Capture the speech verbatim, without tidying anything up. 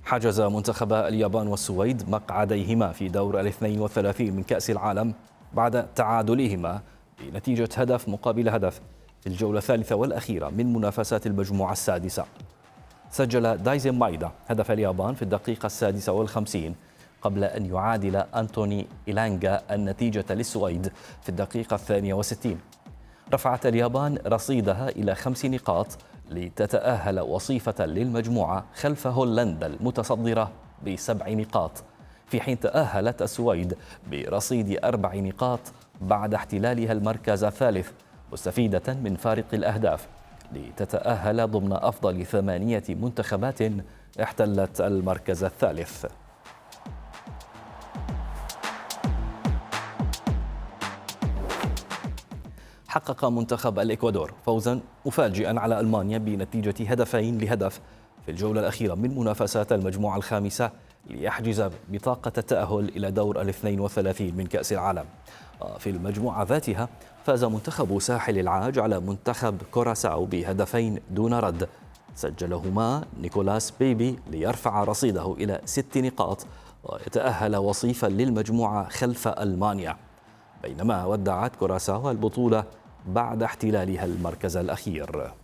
حجز منتخبا اليابان والسويد مقعديهما في دور الاثنين والثلاثين من كأس العالم بعد تعادلهما بنتيجة هدف مقابل هدف في الجولة الثالثة والأخيرة من منافسات المجموعة السادسة. سجل دايزن مايدا هدف اليابان في الدقيقة السادسة والخمسين قبل أن يعادل أنتوني إيلانجا النتيجة للسويد في الدقيقة الثانية والستين. رفعت اليابان رصيدها إلى خمس نقاط لتتأهل وصيفة للمجموعة خلف هولندا المتصدرة بسبع نقاط، في حين تأهلت السويد برصيد أربع نقاط بعد احتلالها المركز الثالث مستفيدة من فارق الأهداف لتتأهل ضمن أفضل ثمانية منتخبات احتلت المركز الثالث. حقق منتخب الإكوادور فوزا مفاجئا على ألمانيا بنتيجة هدفين لهدف في الجولة الأخيرة من منافسات المجموعة الخامسة ليحجز بطاقة التأهل إلى دور الاثنين والثلاثين من كأس العالم. في المجموعة ذاتها فاز منتخب ساحل العاج على منتخب كوراساو بهدفين دون رد سجلهما نيكولاس بيبي ليرفع رصيده إلى ست نقاط ويتأهل وصيفا للمجموعة خلف ألمانيا، بينما ودعت كوراساو البطولة بعد احتلالها المركز الأخير.